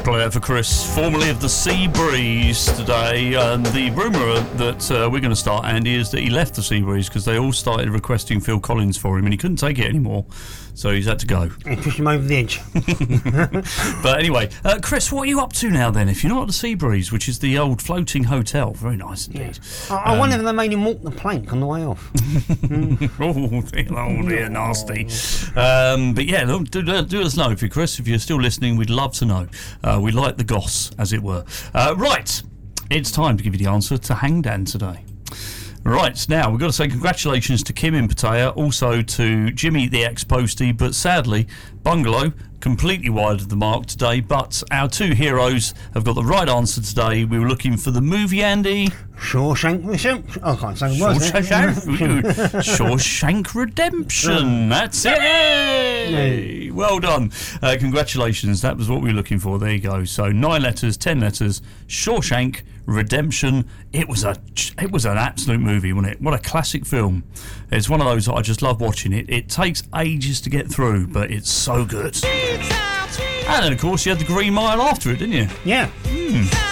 Play that for Chris, formerly of the Sea Breeze today. And the rumour that we're going to start, Andy, is that he left the Sea Breeze because they all started requesting Phil Collins for him and he couldn't take it anymore. So he's had to go. And push him over the edge. But anyway, Chris, what are you up to now then? If you're not at the Sea Breeze, which is the old floating hotel, very nice indeed. Yeah. I wonder if they made him walk the plank on the way off. Oh dear, nasty. But yeah, look, do us know if you, Chris. If you're still listening, we'd love to know. We like the goss, as it were. Right, it's time to give you the answer to Hangdan today. Right, now we've got to say congratulations to Kim in Pattaya, also to Jimmy the ex-postie, but sadly, Bungalow completely wide of the mark today, but our two heroes have got the right answer today. We were looking for the movie, Andy. Shawshank Redemption. I can't say the words. Shawshank Redemption. That's it. Hey! Well done. Congratulations. That was what we were looking for. There you go. So 9 letters, 10 letters. Shawshank Redemption. It was an absolute movie, wasn't it? What a classic film. It's one of those that I just love watching. It takes ages to get through, but it's so good. And then, of course, you had the Green Mile after it, didn't you? Yeah.